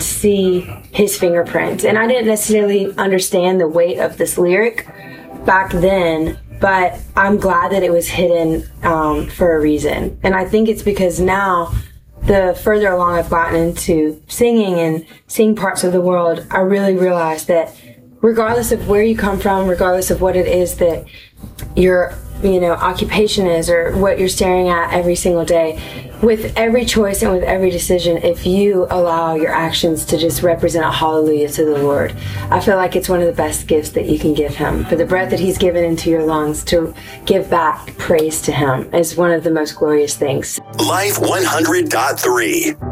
see his fingerprints. And I didn't necessarily understand the weight of this lyric back then, but I'm glad that it was hidden for a reason. And I think it's because now, the further along I've gotten into singing and seeing parts of the world, I really realize that regardless of where you come from, regardless of what it is that your occupation is or what you're staring at every single day, with every choice and with every decision, if you allow your actions to just represent a hallelujah to the Lord, I feel like it's one of the best gifts that you can give him. For the breath that he's given into your lungs, to give back praise to him is one of the most glorious things. Life 100.3